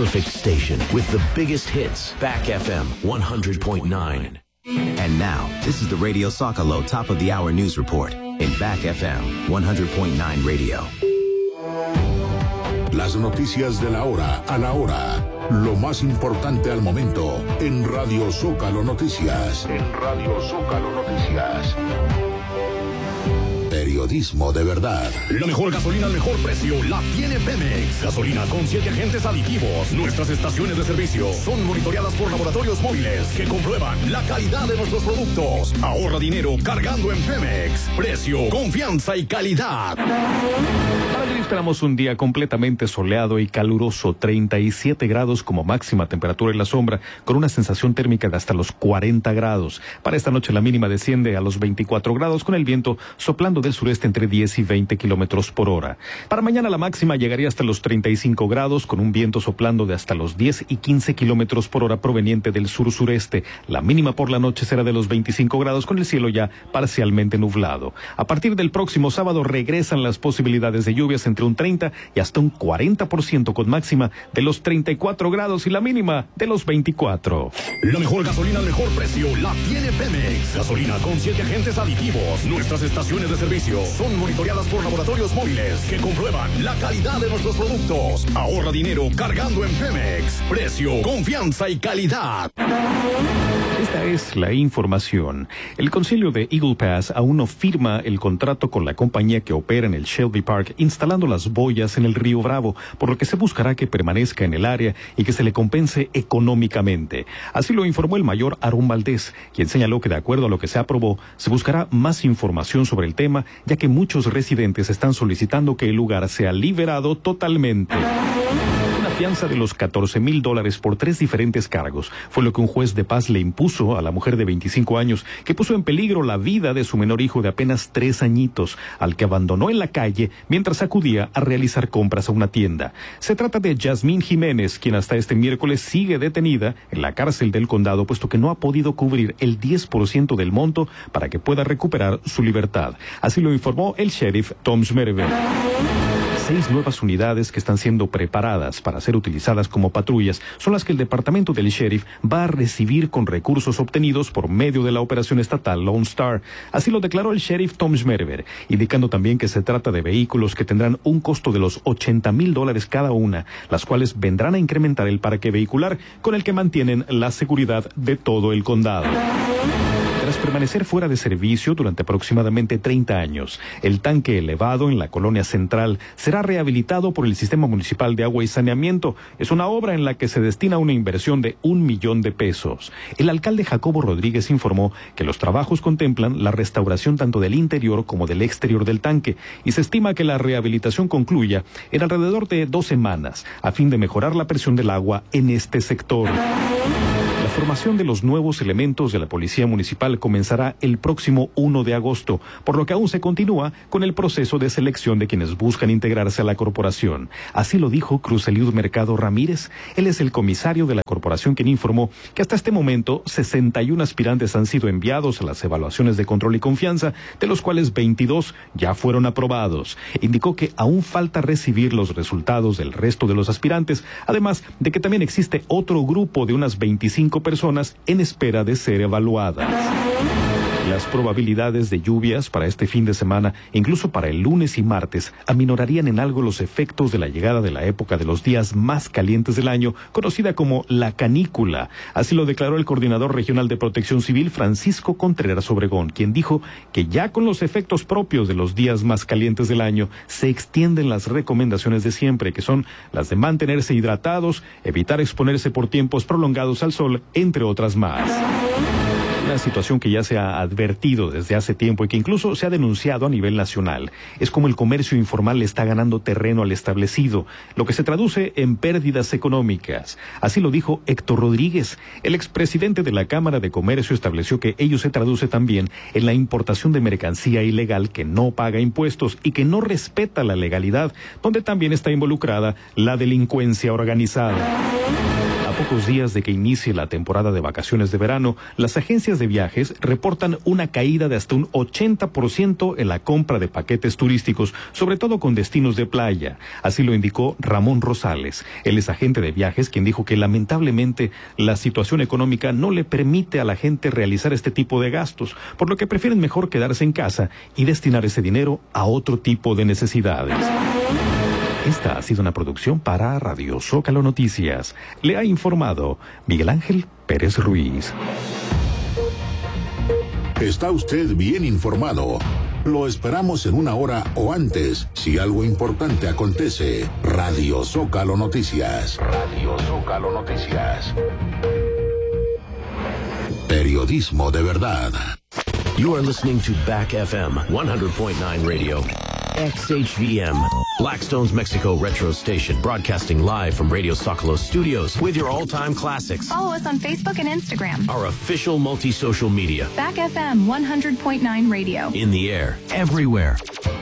perfect station with the biggest hits. Back FM 100.9. And now, this is the Radio Zócalo Top of the Hour News Report in Back FM 100.9 Radio. Las noticias de la hora a la hora. Lo más importante al momento en Radio Zócalo Noticias. En Radio Zócalo Noticias. Periodismo de verdad. La mejor gasolina al mejor precio la tiene Pemex. Gasolina con 7 agentes aditivos. Nuestras estaciones de servicio son monitoreadas por laboratorios móviles que comprueban la calidad de nuestros productos. Ahorra dinero cargando en Pemex. Precio, confianza y calidad. Para hoy esperamos un día completamente soleado y caluroso, 37 grados como máxima temperatura en la sombra, con una sensación térmica de hasta los 40 grados. Para esta noche la mínima desciende a los 24 grados, con el viento soplando del sureste entre 10 y 20 kilómetros por hora. Para mañana la máxima llegaría hasta los 35 grados, con un viento soplando de hasta los 10 y 15 kilómetros por hora proveniente del sur-sureste. La mínima por la noche será de los 25 grados, con el cielo ya parcialmente nublado. A partir del próximo sábado regresan las posibilidades de lluvias entre un 30 y hasta un 40%, con máxima de los 34 grados y la mínima de los 24. La mejor gasolina al mejor precio la tiene Pemex. Gasolina con 7 agentes aditivos. Nuestras estaciones de servicio son monitoreadas por laboratorios móviles que comprueban la calidad de nuestros productos. Ahorra dinero cargando en Pemex. Precio, confianza y calidad. Esta es la información. El concilio de Eagle Pass aún no firma el contrato con la compañía que opera en el Shelby Park instalando las boyas en el río Bravo, por lo que se buscará que permanezca en el área y que se le compense económicamente. Así lo informó el mayor Aarón Valdés, quien señaló que de acuerdo a lo que se aprobó, se buscará más información sobre el tema, ya que muchos residentes están solicitando que el lugar sea liberado totalmente. Una fianza de los $14,000 por 3 diferentes cargos fue lo que un juez de paz le impuso a la mujer de 25 años que puso en peligro la vida de su menor hijo de apenas 3 añitos, al que abandonó en la calle mientras acudía a realizar compras a una tienda. Se trata de Yasmín Jiménez, quien hasta este miércoles sigue detenida en la cárcel del condado, puesto que no ha podido cubrir el 10% del monto para que pueda recuperar su libertad. Así lo informó el sheriff Tom Schmerber. 6 nuevas unidades que están siendo preparadas para ser utilizadas como patrullas son las que el departamento del sheriff va a recibir con recursos obtenidos por medio de la operación estatal Lone Star. Así lo declaró el sheriff Tom Schmerber, indicando también que se trata de vehículos que tendrán un costo de los $80,000 cada una, las cuales vendrán a incrementar el parque vehicular con el que mantienen la seguridad de todo el condado. Tras permanecer fuera de servicio durante aproximadamente 30 años, el tanque elevado en la colonia central será rehabilitado por el Sistema Municipal de Agua y Saneamiento. Es una obra en la que se destina una inversión de $1 millón. El alcalde Jacobo Rodríguez informó que los trabajos contemplan la restauración tanto del interior como del exterior del tanque y se estima que la rehabilitación concluya en alrededor de 2 semanas a fin de mejorar la presión del agua en este sector. La formación de los nuevos elementos de la Policía Municipal comenzará el próximo 1 de agosto, por lo que aún se continúa con el proceso de selección de quienes buscan integrarse a la corporación. Así lo dijo Cruz Eliud Mercado Ramírez. Él es el comisario de la corporación, quien informó que hasta este momento 61 aspirantes han sido enviados a las evaluaciones de control y confianza, de los cuales 22 ya fueron aprobados. Indicó que aún falta recibir los resultados del resto de los aspirantes, además de que también existe otro grupo de unas 25 personas en espera de ser evaluadas. Las probabilidades de lluvias para este fin de semana, incluso para el lunes y martes, aminorarían en algo los efectos de la llegada de la época de los días más calientes del año, conocida como la canícula. Así lo declaró el coordinador regional de Protección Civil, Francisco Contreras Obregón, quien dijo que ya con los efectos propios de los días más calientes del año, se extienden las recomendaciones de siempre, que son las de mantenerse hidratados, evitar exponerse por tiempos prolongados al sol, entre otras más. Una situación que ya se ha advertido desde hace tiempo y que incluso se ha denunciado a nivel nacional. Es como el comercio informal le está ganando terreno al establecido, lo que se traduce en pérdidas económicas. Así lo dijo Héctor Rodríguez. El expresidente de la Cámara de Comercio estableció que ello se traduce también en la importación de mercancía ilegal que no paga impuestos y que no respeta la legalidad, donde también está involucrada la delincuencia organizada. pocos días de que inicie la temporada de vacaciones de verano, las agencias de viajes reportan una caída de hasta un 80% en la compra de paquetes turísticos, sobre todo con destinos de playa. Así lo indicó Ramón Rosales. Él es agente de viajes, quien dijo que lamentablemente la situación económica no le permite a la gente realizar este tipo de gastos, por lo que prefieren mejor quedarse en casa y destinar ese dinero a otro tipo de necesidades. Esta ha sido una producción para Radio Zócalo Noticias. Le ha informado Miguel Ángel Pérez Ruiz. Está usted bien informado. Lo esperamos en una hora o antes, si algo importante acontece. Radio Zócalo Noticias. Radio Zócalo Noticias. Periodismo de verdad. You are listening to Back FM 100.9 Radio. XHVM, Blackstone's Mexico Retro Station, broadcasting live from Radio Zócalo Studios with your all-time classics. Follow us on Facebook and Instagram. Our official multi-social media. Back FM 100.9 Radio. In the air, everywhere.